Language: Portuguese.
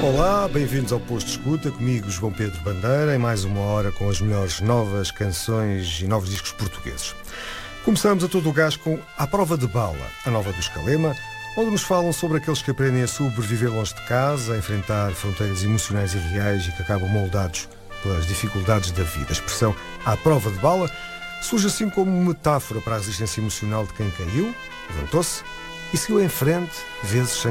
Olá, bem-vindos ao Posto de Escuta, comigo João Pedro Bandeira, em mais uma hora com as melhores novas canções e novos discos portugueses. Começamos a todo o gás com A Prova de Bala, a nova do Escalema, onde nos falam sobre aqueles que aprendem a sobreviver longe de casa, a enfrentar fronteiras emocionais e reais e que acabam moldados pelas dificuldades da vida. A expressão À Prova de Bala surge assim como metáfora para a resistência emocional de quem caiu, levantou-se e seguiu em frente, vezes sem